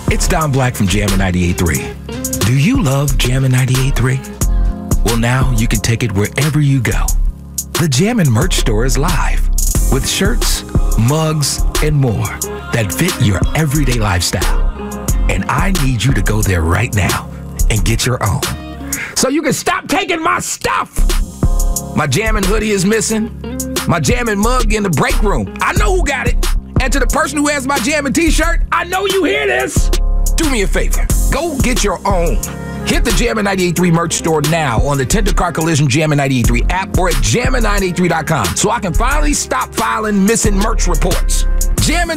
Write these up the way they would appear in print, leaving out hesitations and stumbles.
It's Don Black from Jammin' 98.3. Do you love Jammin' 98.3? Well, now you can take it wherever you go. The Jammin' merch store is live with shirts, mugs, and more that fit your everyday lifestyle. And I need you to go there right now and get your own, so you can stop taking my stuff. My Jammin' hoodie is missing. My Jammin' mug in the break room. I know who got it. And to the person who has my Jammin' t-shirt, I know you hear this. Do me a favor. Go get your own. Hit the Jammin' 98.3 merch store now on the Tender Car Collision Jammin' 98.3 app or at jammin983.com so I can finally stop filing missing merch reports. Jammin'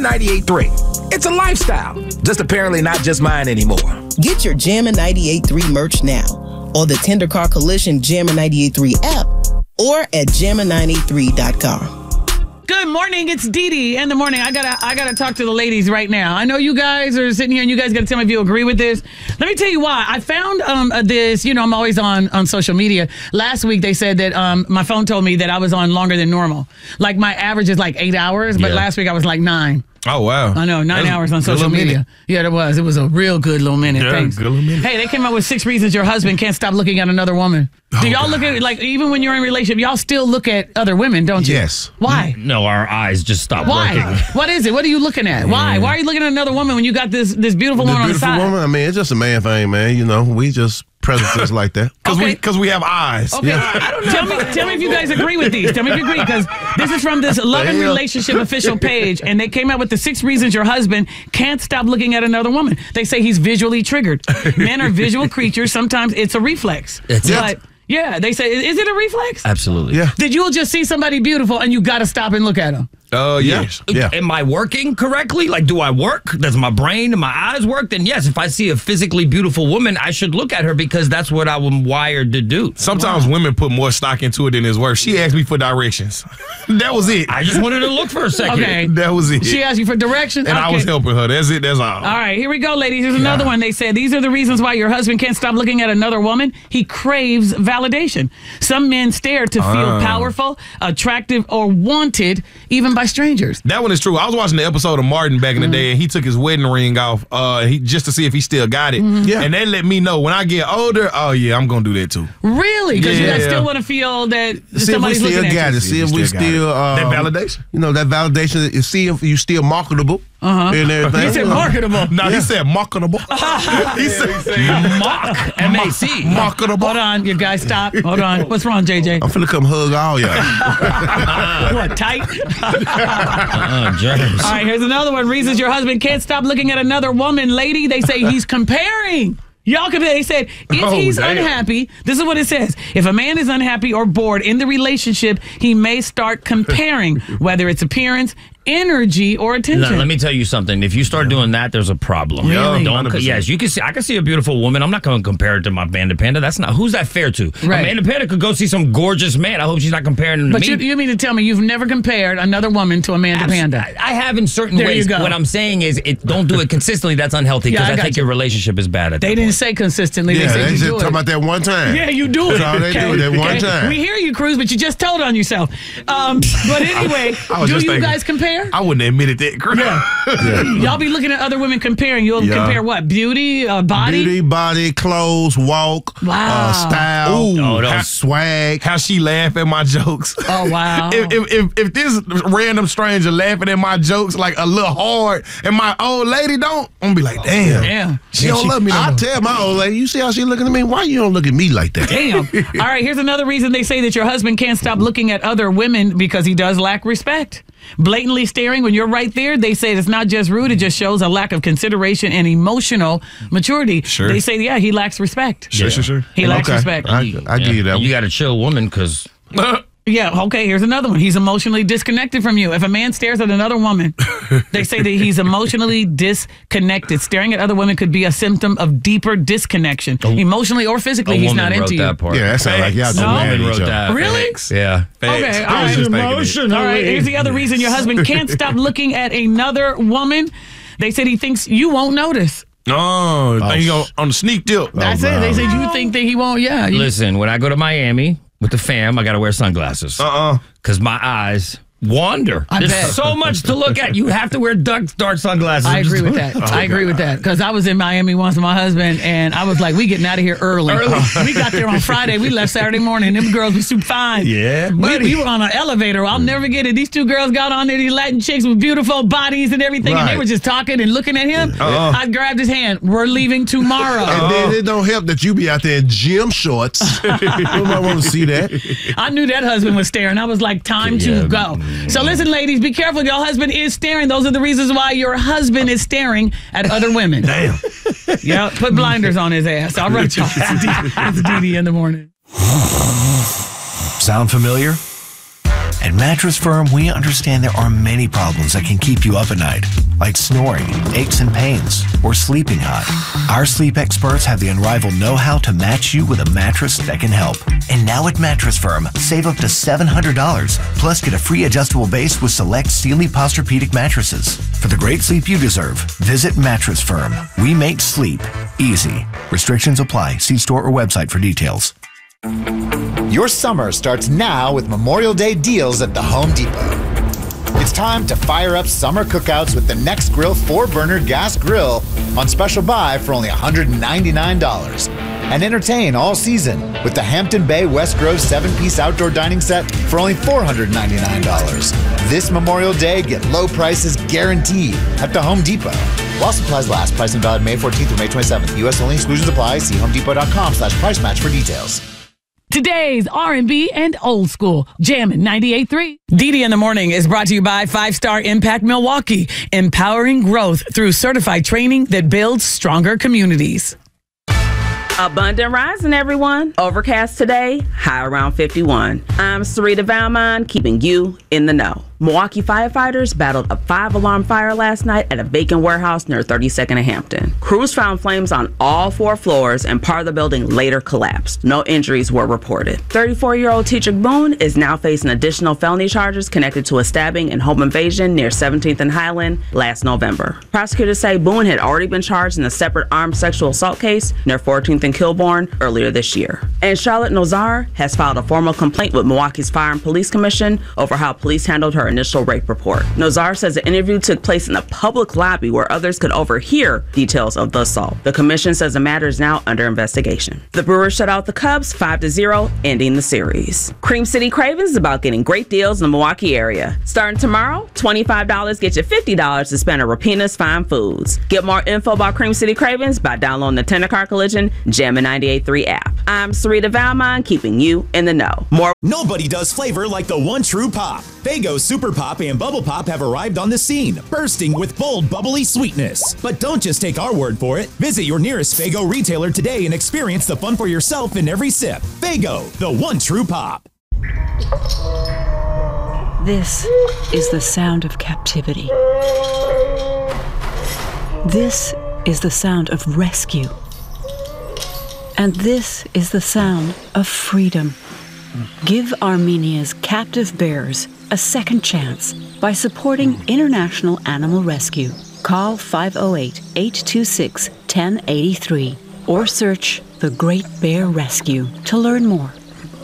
98.3. It's a lifestyle. Just apparently not just mine anymore. Get your Jammin' 98.3 merch now on the Tender Car Collision Jammin' 98.3 app or at jammin983.com. Good morning, it's Dee Dee in the morning. I gotta talk to the ladies right now. I know you guys are sitting here and you guys gotta tell me if you agree with this. Let me tell you why. I found this, I'm always on social media. Last week they said that my phone told me that I was on longer than normal. Like my average is like 8 hours, but last week I was like 9. Oh, wow. I know, 9 hours on social media. Yeah, it was. It was a real good little minute. Yeah, Thanks. good little minute. Hey, they came up with 6 reasons your husband can't stop looking at another woman. Do y'all look at it, like, even when you're in a relationship, y'all still look at other women, don't you? Yes. Why? No, our eyes just stop Why? working. What is it? What are you looking at? Why? Why are you looking at another woman when you got this beautiful woman on the side? Woman, I mean, it's just a man thing, man. We just prejudice like that. Because we have eyes. Okay. Yeah. I don't know. Tell me if you guys agree with these. Tell me if you agree, because this is from this Love and Relationship official page, and they came out with the 6 reasons your husband can't stop looking at another woman. They say he's visually triggered. Men are visual creatures. Sometimes it's a reflex. Yeah, they say, is it a reflex? Absolutely. Yeah. That you'll just see somebody beautiful and you got to stop and look at them. Yes. Yeah. Am I working correctly? Like, do I work? Does my brain and my eyes work? Then yes, if I see a physically beautiful woman, I should look at her because that's what I'm wired to do. Sometimes women put more stock into it than it's worth. She asked me for directions. That was it. I just wanted to look for a second. Okay. That was it. She asked you for directions? And I was helping her. That's it. That's all. All right, here we go, ladies. Here's another one. They said, these are the reasons why your husband can't stop looking at another woman. He craves validation. Some men stare to feel powerful, attractive, or wanted, even by strangers. That one is true. I was watching the episode of Martin back in the day, and he took his wedding ring off just to see if he still got it. Yeah. And they let me know when I get older, I'm going to do that too. Really? Because you guys Yeah. still want to feel that See if we somebody's still looking at got you. it. See if we still That validation. that validation. See if you still marketable and everything. He said marketable. No, he said marketable. He said Mock. M-A-C. marketable. Hold on, you guys stop. Hold on. What's wrong, JJ? I'm finna come hug all y'all. What, tight? Germs. All right, here's another one. Reasons your husband can't stop looking at another woman. Lady, they say he's comparing. Y'all could. They said if he's unhappy, this is what it says. If a man is unhappy or bored in the relationship, he may start comparing, whether it's appearance, energy, or attention. No, let me tell you something. If you start doing that, there's a problem. Really? Yes, you can see. I can see a beautiful woman. I'm not going to compare it to my Vanda Panda. That's not. Who's that fair to? Right. Amanda Panda could go see some gorgeous man. I hope she's not comparing him to But me. you mean to tell me you've never compared another woman to Amanda Panda? I have in certain There you ways. go. What I'm saying is, don't do it consistently. That's unhealthy because Yeah, I I got think you. your relationship is bad at that They didn't say consistently. Yeah, they said they you just do talking it. about that one time. Yeah, you do it. That's all they do, that one time. We hear you, Cruz, but you just told on yourself. But anyway, I was do just you thinking, guys compare? I wouldn't have admitted that. Y'all be looking at other women comparing. You'll Yeah. compare what? Beauty, body? Beauty, body, clothes, walk, Wow. style, swag. How she laugh at my jokes. Oh, wow. If this random stranger laughing at my jokes like a little hard and my old lady don't, I'm gonna be like, damn. Damn. She don't love me no I more. tell my old lady, you see how she looking at me? Why you don't look at me like that? Damn. All right, here's another reason they say that your husband can't stop looking at other women because he does lack respect. Blatantly staring when you're right there, they say it's not just rude, it just shows a lack of consideration and emotional maturity. Sure. They say, yeah, he lacks respect. Sure. He lacks Okay. respect. I give you that You one. got a chill woman because Yeah, okay, here's another one. He's emotionally disconnected from you. If a man stares at another woman, they say that he's emotionally disconnected. Staring at other women could be a symptom of deeper disconnection. Emotionally or physically, he's not into you. that part. Yeah, that sounds like y'all A too mad woman at wrote each other. that. Really? Yeah. Okay, all I was right. just thinking that. All right, here's the other reason your husband can't stop looking at another woman. They said he thinks you won't notice. Oh, think you on the sneak dip. That's it. They said you think that he won't, Listen, when I go to Miami with the fam, I got to wear sunglasses. Because my eyes wander. I There's bet. so much to look at. You have to wear dark sunglasses. I agree with that. I agree with that. Because I was in Miami once with my husband, and I was like, we getting out of here early. We got there on Friday. We left Saturday morning. Them girls were super fine. Yeah, buddy. We were on an elevator. I'll never get it. These two girls got on there, these Latin chicks with beautiful bodies and everything, and they Right. were just talking and looking at him. I grabbed his hand. We're leaving tomorrow. And then it don't help that you be out there in gym shorts. Nobody want to see that. I knew that husband was staring. I was like, time to go. So listen, ladies, be careful. Your husband is staring. Those are the reasons why your husband is staring at other women. Damn. Yeah, put blinders on his ass. All right, y'all. It's DD in the morning. Sound familiar? At Mattress Firm, we understand there are many problems that can keep you up at night, like snoring, aches and pains, or sleeping hot. Our sleep experts have the unrivaled know-how to match you with a mattress that can help. And now at Mattress Firm, save up to $700, plus get a free adjustable base with select Sealy Posturepedic mattresses. For the great sleep you deserve, visit Mattress Firm. We make sleep easy. Restrictions apply. See store or website for details. Your summer starts now with Memorial Day deals at the Home Depot. It's time to fire up summer cookouts with the Next Grill 4-burner gas grill on special buy for only $199. And entertain all season with the Hampton Bay West Grove 7-piece outdoor dining set for only $499. This Memorial Day, get low prices guaranteed at the Home Depot. While supplies last, pricing valid May 14th through May 27th. U.S. only, exclusions apply. See homedepot.com/price match for details. Today's R&B and old school, Jammin' 98.3. DD in the Morning is brought to you by 5-Star Impact Milwaukee, empowering growth through certified training that builds stronger communities. Abundant rising, everyone. Overcast today, high around 51. I'm Sarita Valmont, keeping you in the know. Milwaukee firefighters battled a 5-alarm fire last night at a vacant warehouse near 32nd and Hampton. Crews found flames on all 4 floors, and part of the building later collapsed. No injuries were reported. 34-year-old Teacher Boone is now facing additional felony charges connected to a stabbing and home invasion near 17th and Highland last November. Prosecutors say Boone had already been charged in a separate armed sexual assault case near 14th and Kilbourne earlier this year. And Charlotte Nozar has filed a formal complaint with Milwaukee's Fire and Police Commission over how police handled her initial rape report. Nozar says the interview took place in a public lobby where others could overhear details of the assault. The commission says the matter is now under investigation. The Brewers shut out the Cubs 5-0, ending the series. Cream City Cravens is about getting great deals in the Milwaukee area. Starting tomorrow, $25 gets you $50 to spend at Rapina's Fine Foods. Get more info about Cream City Cravens by downloading the Tender Car Collision Jammin' 98.3 app. I'm Sarita Valmont, keeping you in the know. Nobody does flavor like the one true pop. Faygo Super Pop and Bubble Pop have arrived on the scene, bursting with bold, bubbly sweetness. But don't just take our word for it. Visit your nearest Faygo retailer today and experience the fun for yourself in every sip. Faygo, the one true pop. This is the sound of captivity. This is the sound of rescue. And this is the sound of freedom. Give Armenia's captive bears a second chance by supporting International Animal Rescue. Call 508-826-1083 or search The Great Bear Rescue to learn more.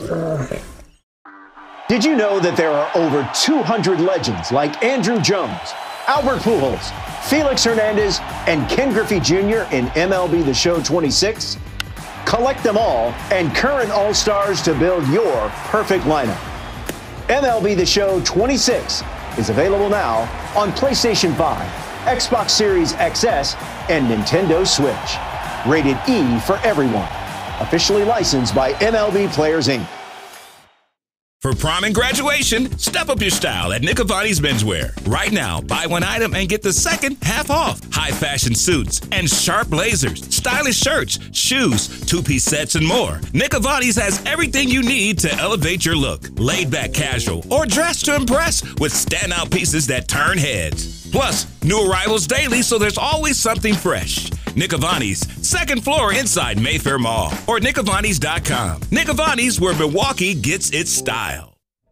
Did you know that there are over 200 legends like Andrew Jones, Albert Pujols, Felix Hernandez, and Ken Griffey Jr. in MLB The Show 26? Collect them all and current All-Stars to build your perfect lineup. MLB The Show 26 is available now on PlayStation 5, Xbox Series XS, and Nintendo Switch. Rated E for everyone. Officially licensed by MLB Players, Inc. For prom and graduation, step up your style at Nicovani's Menswear. Right now, buy one item and get the second half off. High fashion suits and sharp blazers, stylish shirts, shoes, 2-piece sets, and more. Nicovani's has everything you need to elevate your look. Laid back casual or dress to impress with standout pieces that turn heads. Plus, new arrivals daily, so there's always something fresh. Nicovani's, second floor inside Mayfair Mall or nicovanis.com. Nicovani's, where Milwaukee gets its style.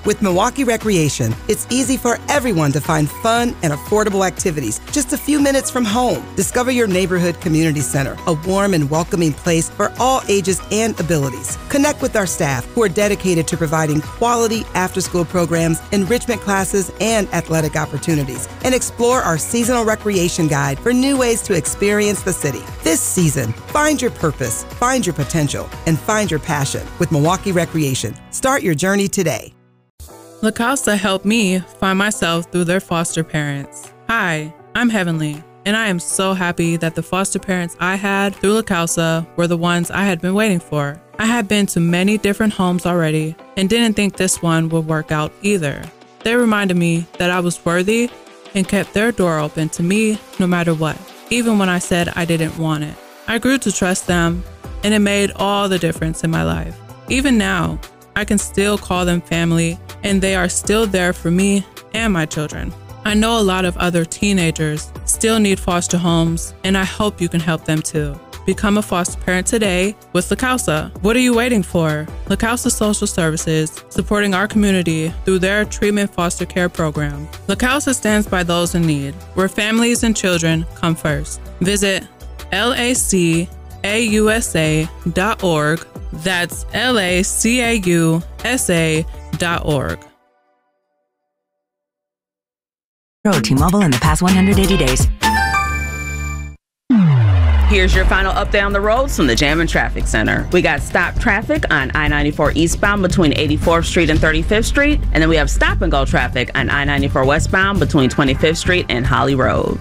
With Milwaukee Recreation, it's easy for everyone to find fun and affordable activities just a few minutes from home. Discover your neighborhood community center, a warm and welcoming place for all ages and abilities. Connect with our staff who are dedicated to providing quality after-school programs, enrichment classes, and athletic opportunities. And explore our seasonal recreation guide for new ways to experience the city. This season, find your purpose, find your potential, and find your passion with Milwaukee Recreation. Start your journey today. La Causa helped me find myself through their foster parents. Hi, I'm Heavenly, and I am so happy that the foster parents I had through La Causa were the ones I had been waiting for. I had been to many different homes already and didn't think this one would work out either. They reminded me that I was worthy and kept their door open to me no matter what, even when I said I didn't want it. I grew to trust them, and it made all the difference in my life. Even now, I can still call them family, and they are still there for me and my children. I know a lot of other teenagers still need foster homes, and I hope you can help them too. Become a foster parent today with La Causa. What are you waiting for? La Causa Social Services, supporting our community through their treatment foster care program. La Causa stands by those in need, where families and children come first. Visit lacausa.org. That's lacausa.org. T-Mobile in the past 180 days. Here's your final update on the roads from the Jammin' Traffic Center. We got stop traffic on I-94 eastbound between 84th Street and 35th Street. And then we have stop and go traffic on I-94 westbound between 25th Street and Holly Road.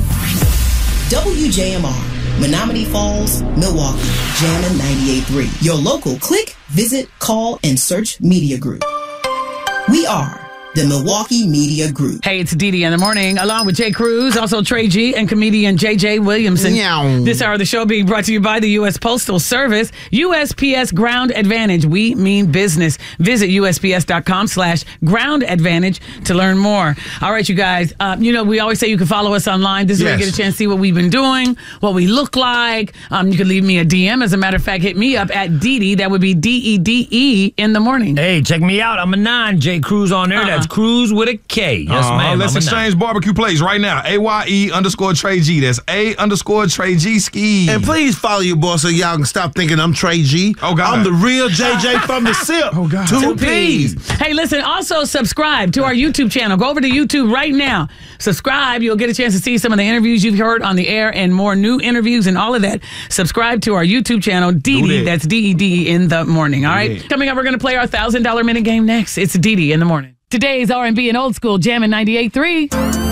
WJMR, Menominee Falls, Milwaukee, Jammin' 98.3. Your local click, visit, call, and search media group. We are the Milwaukee Media Group. Hey, it's Dee in the morning, along with Jay Cruz, also Trey G, and comedian JJ Williamson. This hour of the show being brought to you by the U.S. Postal Service. USPS Ground Advantage. We mean business. Visit USPS.com/Ground Advantage to learn more. All right, you guys. We always say you can follow us online. This is where you get a chance to see what we've been doing, what we look like. You can leave me a DM. As a matter of fact, hit me up at Dee. That would be DEDE in the morning. Hey, check me out. I'm a 9, Jay Cruz on there. That's Cruz with a K. Yes, ma'am. Let's exchange barbecue plates right now. AYE_Trey G. That's A_Trey G ski. And please follow your boy so y'all can stop thinking I'm Trey G. Oh, God. I'm the real JJ from the SIP. Oh, God. 2 P's. Hey, listen, also subscribe to our YouTube channel. Go over to YouTube right now. Subscribe. You'll get a chance to see some of the interviews you've heard on the air and more new interviews and all of that. Subscribe to our YouTube channel, Dee. That's DEDE in the morning. All right. Coming up, we're going to play our $1,000 minute game next. It's Dee in the morning. Today's R&B and old school Jammin' 98.3.